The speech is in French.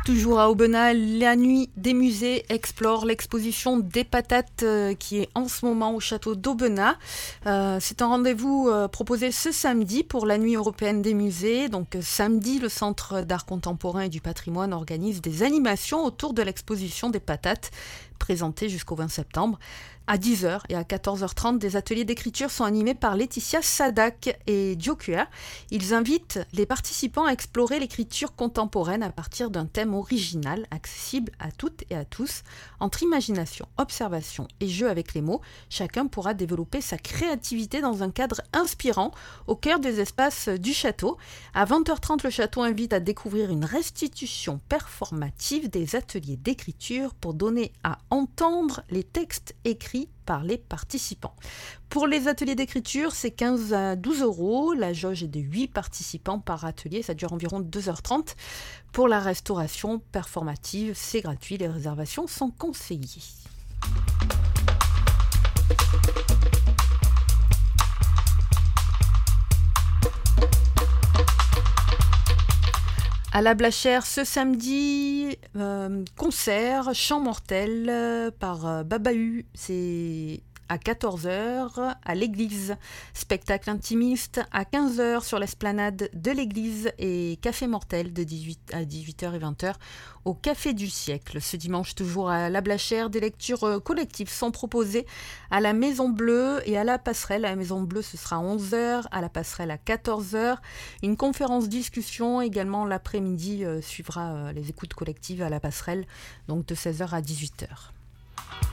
Toujours à Aubenas, la nuit des musées explore l'exposition des patates qui est en ce moment au château d'Aubenas. C'est un rendez-vous proposé ce samedi pour la nuit européenne des musées. Donc samedi, le Centre d'art contemporain et du patrimoine organise des animations autour de l'exposition des patates présentée jusqu'au 20 septembre. À 10h et à 14h30, des ateliers d'écriture sont animés par Laetitia Sadak et Diokua. Ils invitent les participants à explorer l'écriture contemporaine à partir d'un thème original, accessible à toutes et à tous. Entre imagination, observation et jeu avec les mots, chacun pourra développer sa créativité dans un cadre inspirant au cœur des espaces du château. À 20h30, le château invite à découvrir une restitution performative des ateliers d'écriture pour donner à entendre les textes écrits par les participants. Pour les ateliers d'écriture, c'est 15 à 12 €. La jauge est de 8 participants par atelier. Ça dure environ 2h30. Pour la restauration performative, c'est gratuit. Les réservations sont conseillées. À la Blachère, ce samedi, concert Chant mortel par Babahu. C'est à 14h à l'église. Spectacle intimiste à 15h sur l'esplanade de l'église et café mortel de 18 à 18h et 20h au Café du Siècle. Ce dimanche, toujours à la Blachère, des lectures collectives sont proposées à la Maison Bleue et à la Passerelle. À la Maison Bleue, ce sera à 11h, à la Passerelle à 14h. Une conférence discussion également l'après-midi suivra les écoutes collectives à la Passerelle, donc de 16h à 18h.